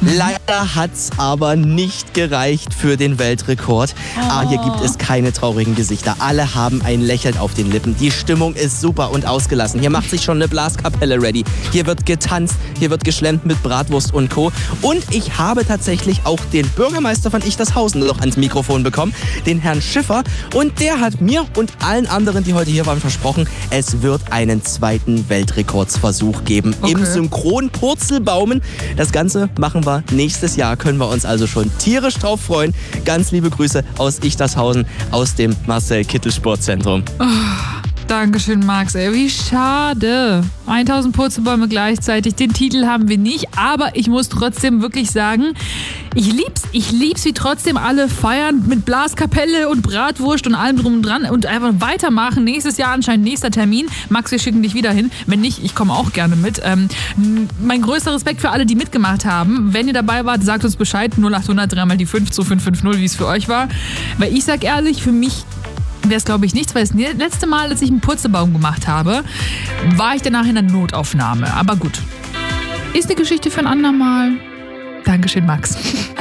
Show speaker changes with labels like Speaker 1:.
Speaker 1: Leider hat's aber nicht gereicht für den Weltrekord. Hier gibt es keine traurigen Gesichter. Alle haben ein Lächeln auf den Lippen. Die Stimmung ist super und ausgelassen. Hier macht sich schon eine Blaskapelle ready. Hier wird getanzt, hier wird geschlemmt mit Bratwurst und Co. Und ich habe tatsächlich auch den Bürgermeister von Ichtershausen noch ans Mikrofon bekommen, den Herrn Schiffer. Und der hat mir und allen anderen, die heute hier waren, versprochen, es wird einen zweiten Weltrekordsversuch geben im Synchron-Purzelbaumen. Das Ganze machen wir nächstes Jahr, können wir uns also schon tierisch drauf freuen. Ganz liebe Grüße aus Ichtershausen, aus dem Marcel Kittel Sportzentrum.
Speaker 2: Dankeschön, Max. Wie schade. 1000 Purzelbäume gleichzeitig. Den Titel haben wir nicht, aber ich muss trotzdem wirklich sagen, ich lieb's, wie trotzdem alle feiern mit Blaskapelle und Bratwurst und allem drum und dran und einfach weitermachen. Nächstes Jahr anscheinend nächster Termin. Max, wir schicken dich wieder hin. Wenn nicht, ich komme auch gerne mit. Mein größter Respekt für alle, die mitgemacht haben. Wenn ihr dabei wart, sagt uns Bescheid. 0800 3 mal die 5 zu 550, wie es für euch war. Weil ich sag ehrlich, für mich wäre es, glaube ich, nichts, weil das letzte Mal, als ich einen Purzelbaum gemacht habe, war ich danach in der Notaufnahme. Aber gut, ist eine Geschichte für ein andermal. Dankeschön, Max.